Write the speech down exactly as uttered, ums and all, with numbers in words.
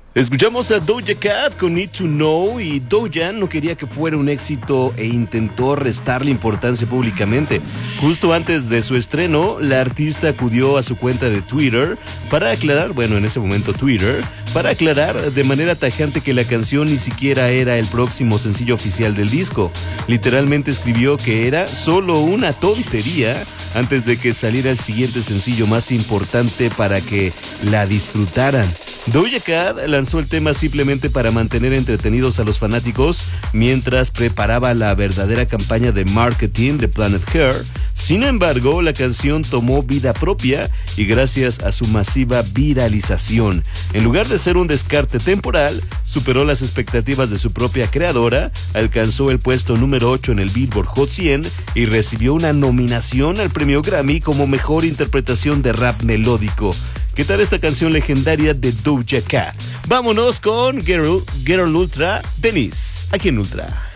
Escuchamos a Doja Cat con Need to Know, y Doja no quería que fuera un éxito e intentó restarle importancia públicamente. Justo antes de su estreno, la artista acudió a su cuenta de Twitter para aclarar, bueno, en ese momento Twitter, para aclarar de manera tajante que la canción ni siquiera era el próximo sencillo oficial del disco. Literalmente escribió que era solo una tontería antes de que saliera el siguiente sencillo más importante para que la disfrutaran. Doja Cat lanzó el tema simplemente para mantener entretenidos a los fanáticos mientras preparaba la verdadera campaña de marketing de Planet Her. Sin embargo, la canción tomó vida propia y gracias a su masiva viralización, en lugar de ser un descarte temporal, superó las expectativas de su propia creadora, alcanzó el puesto número ocho en el Billboard Hot cien y recibió una nominación al premio Grammy como mejor interpretación de rap melódico. ¿Qué tal esta canción legendaria de Doja Cat? Vámonos con Girl, Girl Ultra, Denise, aquí en Ultra.